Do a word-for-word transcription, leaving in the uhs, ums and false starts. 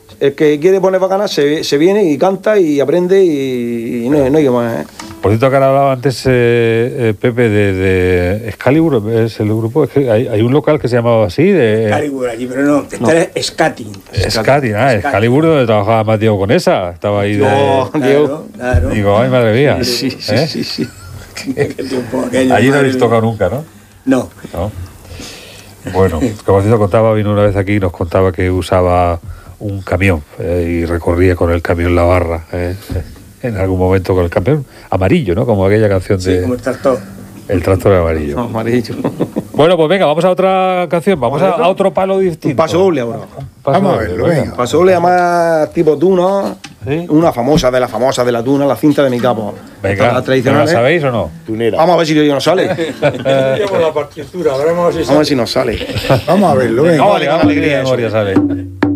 el que quiere poner bacanas se, se viene y canta y aprende y, y no, no hay que más, ¿eh? Por cierto, que ahora hablaba antes eh, eh, Pepe de, de Excalibur, es el grupo, es que hay, hay un local que se llamaba así, de... Excalibur allí, pero no, este no. es Skating. Skating, ah, Excalibur, donde trabajaba más Diego Conesa, estaba ahí de... Yo, Claro, claro. Digo, ay, madre mía. Sí, sí, ¿Eh? sí, sí. Qué tiempo aquello, Allí no madre habéis mía. tocado nunca, ¿no? No. No. Bueno, como te contaba, vino una vez aquí y nos contaba que usaba un camión eh, y recorría con el camión la barra, eh, en algún momento con el camión amarillo, ¿no? Como aquella canción de... Sí, como el tractor. El tractor amarillo. No, amarillo. Bueno, pues venga, vamos a otra canción, vamos a, a otro palo distinto. Un paso doble ahora. Paso Vamos a doble, verlo, venga. venga. Paso doble además tipo tuna, ¿Sí? una famosa de las famosas de la tuna, la cinta de mi capo. Venga, Las ¿la tradicionales. sabéis o no? Tunera. Vamos a ver si yo no sale. Llevo la partitura, veremos si Vamos a ver si nos sale. Vamos a verlo, venga. Vamos a ver con alegría memoria eso. sale.